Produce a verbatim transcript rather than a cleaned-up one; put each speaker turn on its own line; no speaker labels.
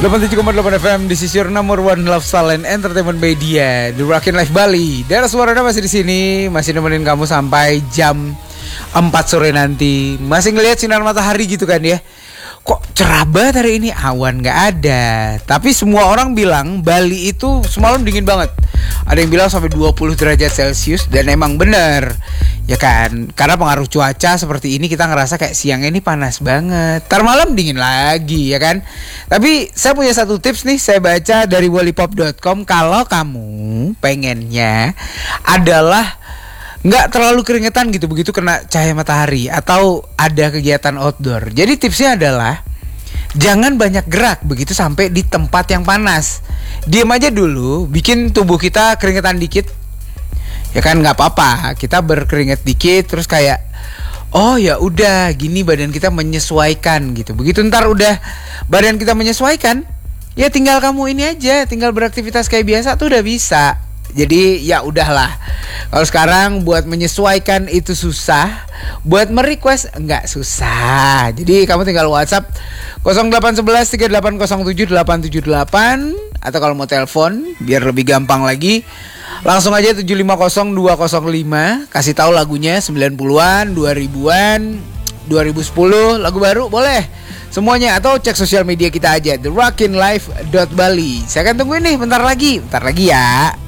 delapan puluh tujuh koma delapan F M, this is your number one lifestyle and entertainment media, The Rockin' Life Bali. Daerah suaranya masih di sini, masih nemenin kamu sampai jam empat sore nanti. Masih ngelihat sinar matahari gitu kan ya. Kok cerah banget hari ini, awan gak ada. Tapi semua orang bilang Bali itu semalam dingin banget. Ada yang bilang sampai dua puluh derajat Celcius. Dan emang bener, ya kan, karena pengaruh cuaca seperti ini kita ngerasa kayak siangnya ini panas banget, ntar malam dingin lagi, ya kan. Tapi saya punya satu tips nih, saya baca dari wallipop dot com. Kalau kamu pengennya adalah nggak terlalu keringetan gitu begitu kena cahaya matahari atau ada kegiatan outdoor, jadi tipsnya adalah jangan banyak gerak begitu sampai di tempat yang panas. Diam aja dulu, bikin tubuh kita keringetan dikit, ya kan, nggak apa-apa. Kita berkeringat dikit terus kayak oh ya udah gini, badan kita menyesuaikan gitu. Begitu ntar udah badan kita menyesuaikan, ya tinggal kamu ini aja, tinggal beraktivitas kayak biasa tuh udah bisa. Jadi ya udahlah. Kalau sekarang buat menyesuaikan itu susah, buat merequest enggak susah. Jadi kamu tinggal WhatsApp nol delapan satu satu tiga delapan nol tujuh delapan tujuh delapan, atau kalau mau telepon biar lebih gampang lagi langsung aja tujuh lima nol dua nol lima, kasih tahu lagunya sembilan puluhan, dua ribuan, dua ribu sepuluh, lagu baru boleh semuanya, atau cek sosial media kita aja the rockin life dot bali. Saya akan tungguin nih bentar lagi, bentar lagi ya.